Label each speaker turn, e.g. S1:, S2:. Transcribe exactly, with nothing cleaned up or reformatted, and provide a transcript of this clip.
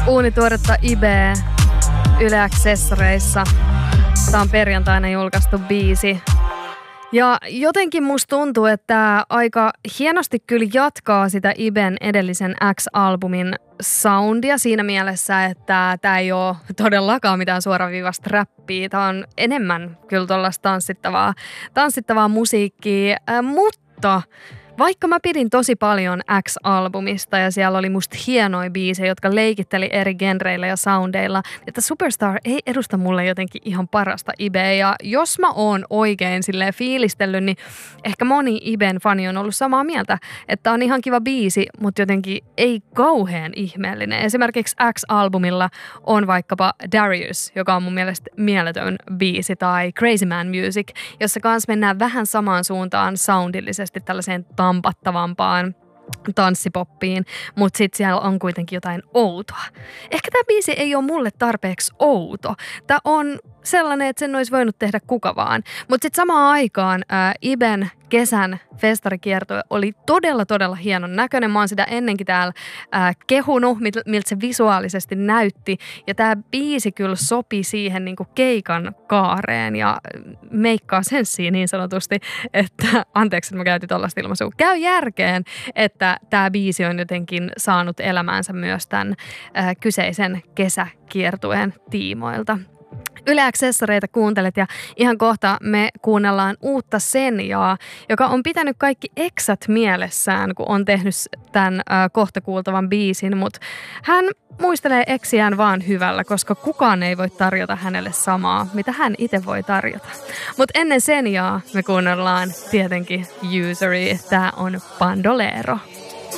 S1: Uunituoretta Ibeä Yle Accessoreissa. Tää on perjantaina julkaistu biisi. Ja jotenkin musta tuntuu, että aika hienosti kyllä jatkaa sitä Iben edellisen X-albumin soundia siinä mielessä, että tää ei ole todellakaan mitään suoraviivasta räppiä. Tää on enemmän kyllä tuollaista tanssittavaa, tanssittavaa musiikkia, äh, mutta vaikka mä pidin tosi paljon X-albumista ja siellä oli musta hienoja biisejä, jotka leikitteli eri genreillä ja soundeilla, että Superstar ei edusta mulle jotenkin ihan parasta Ibeä. Ja jos mä oon oikein silleen fiilistellyt, niin ehkä moni Iben fani on ollut samaa mieltä, että on ihan kiva biisi, mutta jotenkin ei kauhean ihmeellinen. Esimerkiksi X-albumilla on vaikkapa Darius, joka on mun mielestä mieletön biisi, tai Crazy Man Music, jossa kans mennään vähän samaan suuntaan soundillisesti tällaiseen tampattavampaan tanssipoppiin, mutta sitten siellä on kuitenkin jotain outoa. Ehkä tämä biisi ei ole mulle tarpeeksi outo. Tämä on sellainen, että sen olisi voinut tehdä kuka vaan. Mutta sitten samaan aikaan ää, Iben kesän festarikiertue oli todella, todella hienon näköinen. Mä oon sitä ennenkin täällä ää, kehunut, miltä se visuaalisesti näytti. Ja tämä biisi kyllä sopi siihen niinku keikan kaareen ja meikkaa senssiin niin sanotusti, että anteeksi, että mä käytin tollaista ilmaisua. Käy järkeen, että tämä biisi on jotenkin saanut elämäänsä myös tämän ää, kyseisen kesäkiertueen tiimoilta. Yle Accessoreita kuuntelet ja ihan kohta me kuunnellaan uutta Senjaa, joka on pitänyt kaikki eksät mielessään, kun on tehnyt tämän äh, kohta kuultavan biisin, mutta hän muistelee eksiään vaan hyvällä, koska kukaan ei voi tarjota hänelle samaa, mitä hän itse voi tarjota. Mutta ennen Senjaa me kuunnellaan tietenkin Usury, tää on Bandolero.